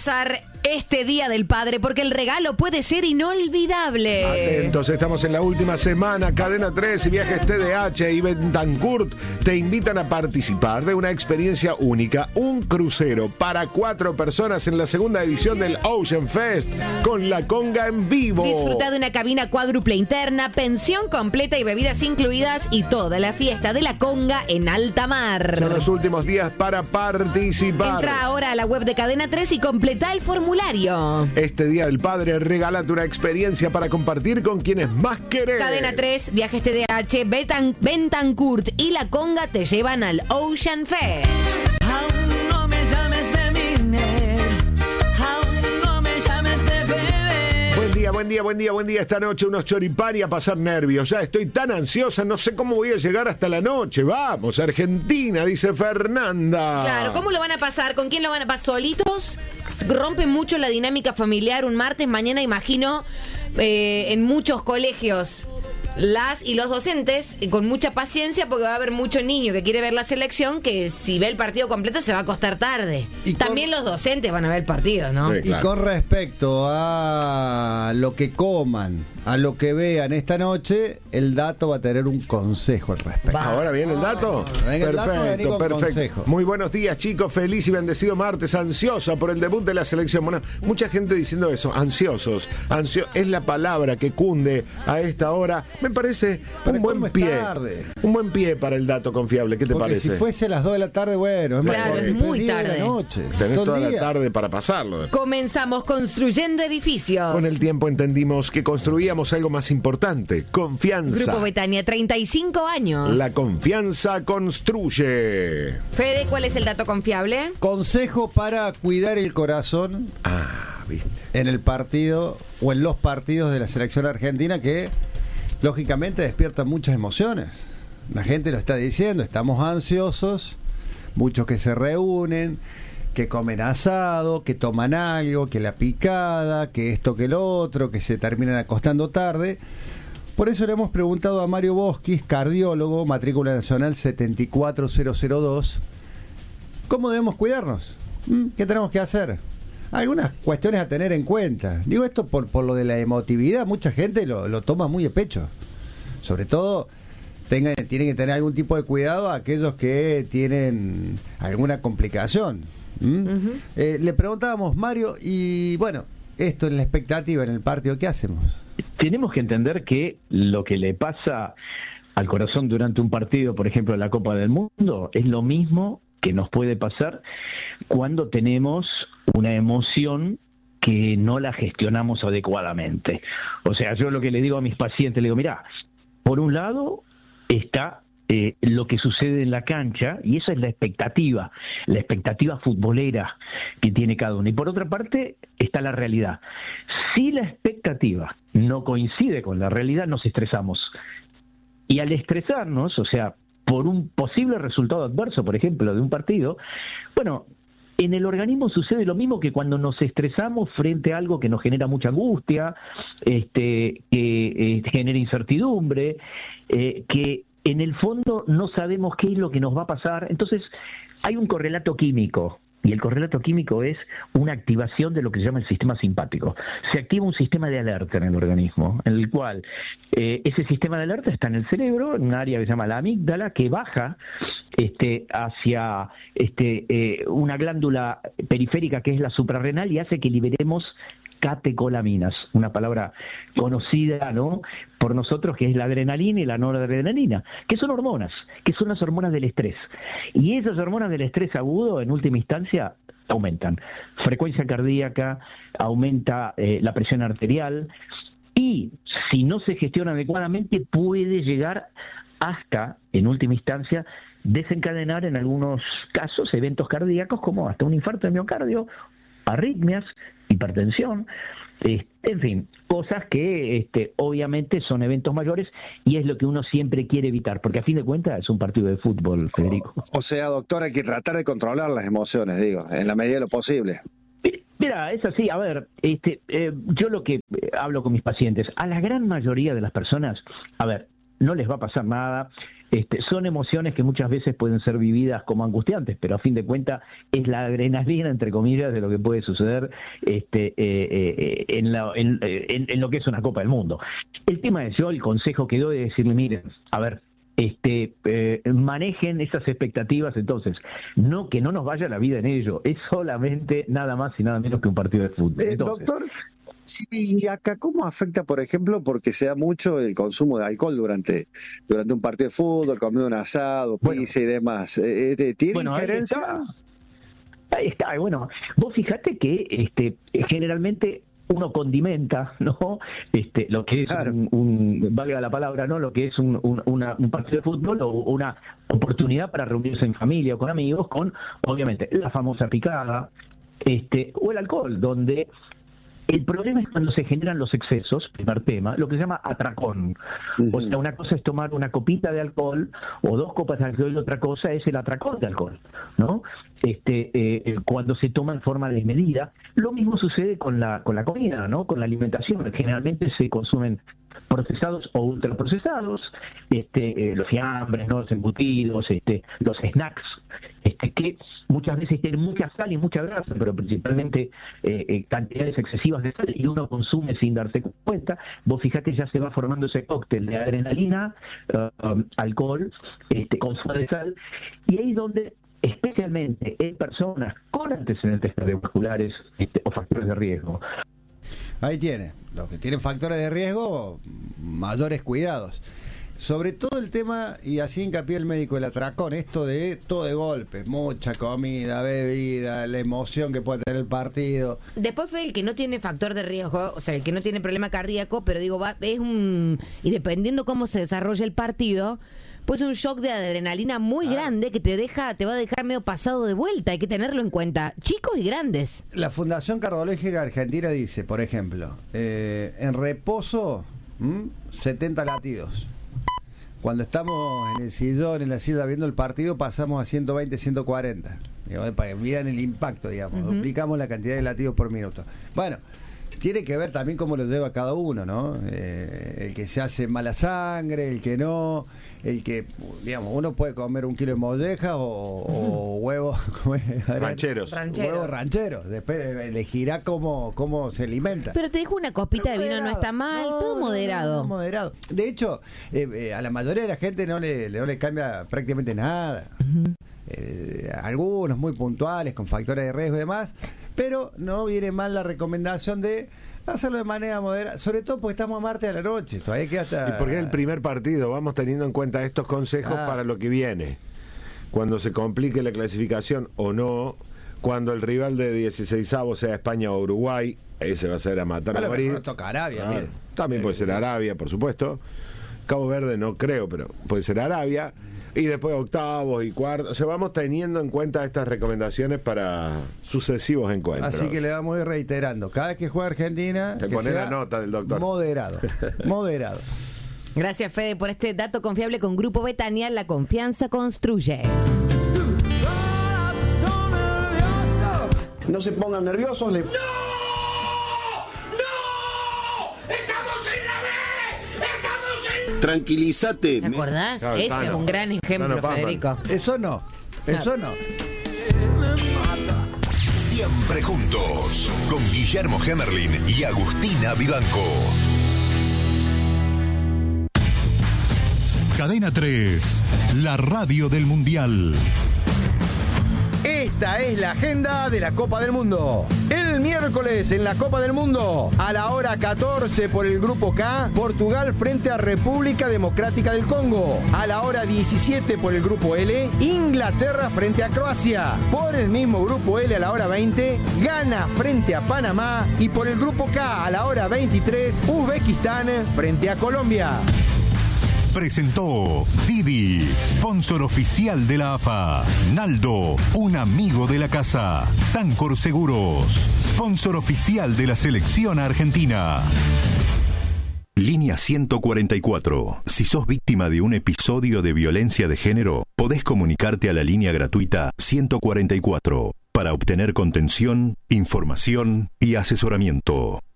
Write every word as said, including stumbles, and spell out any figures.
pasar este Día del Padre porque el regalo puede ser inolvidable. Atentos, estamos en la última semana. Cadena tres y Viajes T D H y Betancourt te invitan a participar de una experiencia única, un crucero para cuatro personas en la segunda edición del Ocean Fest con la conga en vivo. Disfruta de una cabina cuádruple interna, pensión completa y bebidas incluidas y toda la fiesta de la conga en alta mar. Son los últimos días para participar. Entra ahora a la web de Cadena tres y completa el formulario. Este Día del Padre, regálate una experiencia para compartir con quienes más querés. Cadena tres, Viajes T D H, Betan, Betancourt y la conga te llevan al Ocean Fest. Aún no me llames de Miner, aún no me llames de bebé. Buen día, buen día, buen día, buen día. Esta noche unos choripán y a pasar nervios. Ya estoy tan ansiosa, no sé cómo voy a llegar hasta la noche. Vamos, Argentina, dice Fernanda. Claro, ¿cómo lo van a pasar? ¿Con quién lo van a pasar? ¿Solitos? Rompe mucho la dinámica familiar un martes. Mañana imagino eh, en muchos colegios las y los docentes eh, con mucha paciencia porque va a haber mucho niño que quiere ver la selección que si ve el partido completo se va a acostar tarde. Y también con... los docentes van a ver el partido, ¿no? Sí, claro. Y con respecto a lo que coman, a lo que vean esta noche, el dato va a tener un consejo al respecto. Va. Ahora viene el dato. Venga, el dato perfecto, perfecto. Consejo. Muy buenos días, chicos. Feliz y bendecido martes. Ansiosa por el debut de la selección. Bueno, mucha gente diciendo eso. Ansiosos. Ansio... Es la palabra que cunde a esta hora. Me parece un buen pie. Tarde. Un buen pie para el dato confiable. ¿Qué te Porque parece? Si fuese a las dos de la tarde, bueno, es claro, mejor. es muy tarde. De la noche. Tenés toda la tarde para pasarlo. Comenzamos construyendo edificios. Con el tiempo entendimos que construíamos algo más importante, confianza. Grupo Betania, treinta y cinco años. La confianza construye. Fede, ¿cuál es el dato confiable? Consejo para cuidar el corazón. Ah, viste. En el partido o en los partidos de la selección argentina que lógicamente despiertan muchas emociones. La gente lo está diciendo, estamos ansiosos, muchos que se reúnen, que comen asado, que toman algo, que la picada, que esto, que lo otro, que se terminan acostando tarde. Por eso le hemos preguntado a Mario Bosquis, cardiólogo, matrícula nacional setenta y cuatro mil dos, ¿cómo debemos cuidarnos? ¿Qué tenemos que hacer? Algunas cuestiones a tener en cuenta. Digo esto por, por lo de la emotividad, mucha gente lo, lo toma muy a pecho. Sobre todo, tengan, tienen que tener algún tipo de cuidado a aquellos que tienen alguna complicación. ¿Mm? Uh-huh. Eh, le preguntábamos, Mario, y bueno, esto en la expectativa en el partido, ¿qué hacemos? Tenemos que entender que lo que le pasa al corazón durante un partido, por ejemplo, en la Copa del Mundo, es lo mismo que nos puede pasar cuando tenemos una emoción que no la gestionamos adecuadamente. O sea, yo lo que le digo a mis pacientes, le digo, mirá, por un lado está Eh, lo que sucede en la cancha, y esa es la expectativa, la expectativa futbolera que tiene cada uno. Y por otra parte está la realidad. Si la expectativa no coincide con la realidad, nos estresamos. Y al estresarnos, o sea, por un posible resultado adverso, por ejemplo, de un partido, bueno, en el organismo sucede lo mismo que cuando nos estresamos frente a algo que nos genera mucha angustia, este, que eh, genera incertidumbre, eh, que en el fondo no sabemos qué es lo que nos va a pasar. Entonces hay un correlato químico, y el correlato químico es una activación de lo que se llama el sistema simpático. Se activa un sistema de alerta en el organismo, en el cual eh, ese sistema de alerta está en el cerebro, en un área que se llama la amígdala, que baja este, hacia este, eh, una glándula periférica que es la suprarrenal y hace que liberemos catecolaminas, una palabra conocida, ¿no?, por nosotros, que es la adrenalina y la noradrenalina, que son hormonas, que son las hormonas del estrés. Y esas hormonas del estrés agudo, en última instancia, aumentan frecuencia cardíaca, aumenta eh, la presión arterial, y si no se gestiona adecuadamente puede llegar hasta, en última instancia, desencadenar en algunos casos eventos cardíacos como hasta un infarto de miocardio, arritmias, hipertensión, eh, en fin, cosas que este, obviamente son eventos mayores y es lo que uno siempre quiere evitar, porque a fin de cuentas es un partido de fútbol, Federico. O sea, doctor, hay que tratar de controlar las emociones, digo, en la medida de lo posible. Mira, es así, a ver, este, eh, yo lo que hablo con mis pacientes, a la gran mayoría de las personas, a ver, no les va a pasar nada. Este, son emociones que muchas veces pueden ser vividas como angustiantes, pero a fin de cuentas es la adrenalina, entre comillas, de lo que puede suceder este, eh, eh, en, la, en, en, en lo que es una Copa del Mundo. El tema es, yo el consejo que doy es decirle, miren, a ver, este eh, manejen esas expectativas, entonces, no que no nos vaya la vida en ello, es solamente nada más y nada menos que un partido de fútbol. Eh, Entonces, doctor, y acá, ¿cómo afecta, por ejemplo, porque se da mucho el consumo de alcohol durante durante un partido de fútbol, comiendo un asado, Bueno. pizza y demás? Eh, eh, ¿Tiene bueno, ahí injerencia? está. Ahí está, bueno, vos fijate que este generalmente uno condimenta, ¿no? Este, lo que es Claro. un, un, valga la palabra, ¿no? Lo que es un, un, una, un partido de fútbol o una oportunidad para reunirse en familia o con amigos, con, obviamente, la famosa picada, este, o el alcohol, donde el problema es cuando se generan los excesos, primer tema, lo que se llama atracón. Ujú. O sea, una cosa es tomar una copita de alcohol o dos copas de alcohol y otra cosa es el atracón de alcohol, ¿no? Este, eh, cuando se toma en forma desmedida. Lo mismo sucede con la con la comida, ¿no? Con la alimentación. Generalmente se consumen procesados o ultraprocesados, este, eh, los fiambres, ¿no? Los embutidos, este, los snacks, este, que muchas veces tienen mucha sal y mucha grasa, pero principalmente eh, eh, cantidades excesivas de sal, y uno consume sin darse cuenta. Vos fijate, ya se va formando ese cóctel de adrenalina, uh, um, alcohol, este, consumo de sal, y ahí donde especialmente en personas con antecedentes cardiovasculares este, o factores de riesgo. Ahí tiene, los que tienen factores de riesgo, mayores cuidados. Sobre todo el tema, y así hincapié el médico, el atracón, esto de todo de golpe, mucha comida, bebida, la emoción que puede tener el partido. Después fue el que no tiene factor de riesgo, o sea, el que no tiene problema cardíaco, pero digo, va, es un... Y dependiendo cómo se desarrolla el partido, pues un shock de adrenalina muy grande que te deja, te va a dejar medio pasado de vuelta. Hay que tenerlo en cuenta, chicos y grandes. La Fundación Cardiológica Argentina dice, por ejemplo, eh, en reposo, ¿m? setenta latidos. Cuando estamos en el sillón, en la silla viendo el partido, pasamos a ciento veinte, ciento cuarenta. Digamos, para que miran el impacto, digamos. Uh-huh. Duplicamos la cantidad de latidos por minuto. Bueno, tiene que ver también cómo lo lleva cada uno, ¿no? Eh, el que se hace mala sangre, el que no, el que, digamos, uno puede comer un kilo de molleja o, o huevos ¿cómo es? Rancheros. Rancheros. Huevos rancheros. Después elegirá cómo, cómo se alimenta. Pero te dejo una copita de vino, no está mal, No, todo no, no, moderado. no, moderado. De hecho, eh, eh, a la mayoría de la gente no le, no le cambia prácticamente nada. Ujú. Eh, algunos muy puntuales, con factores de riesgo y demás, pero no viene mal la recomendación de hacerlo de manera moderada, sobre todo porque estamos a martes a la noche, todavía queda hasta... Y porque es el primer partido, vamos teniendo en cuenta estos consejos Ah. para lo que viene. Cuando se complique la clasificación o no, cuando el rival de dieciseisavos sea España o Uruguay, ese va a ser a matar Bueno, a pero morir. no toca Arabia, Claro. mire. También puede ser Arabia, por supuesto. Cabo Verde no creo, pero puede ser Arabia. Y después octavos y cuartos. O sea, vamos teniendo en cuenta estas recomendaciones para sucesivos encuentros. Así que le vamos a ir reiterando, cada vez que juega Argentina, Te que pones sea la nota del doctor. moderado, moderado. Gracias, Fede, por este dato confiable con Grupo Betania. La confianza construye. No se pongan nerviosos. Le... Tranquilízate. ¿Te acordás? Claro, Ese Tano. es un gran ejemplo, Tano Pazman. Federico. Eso no, eso no. Siempre juntos, con Guillermo Hemerlin y Agustina Vivanco. Cadena tres, la radio del Mundial. Esta es la agenda de la Copa del Mundo. El miércoles en la Copa del Mundo, a la hora catorce por el Grupo K, Portugal frente a República Democrática del Congo. A la hora diecisiete por el Grupo L, Inglaterra frente a Croacia. Por el mismo Grupo L a la hora veinte, Ghana frente a Panamá. Y por el Grupo K a la hora veintitrés, Uzbekistán frente a Colombia. Presentó Didi, sponsor oficial de la A F A. Naldo, un amigo de la casa. Sancor Seguros, sponsor oficial de la selección argentina. Línea ciento cuarenta y cuatro. Si sos víctima de un episodio de violencia de género, podés comunicarte a la línea gratuita ciento cuarenta y cuatro para obtener contención, información y asesoramiento.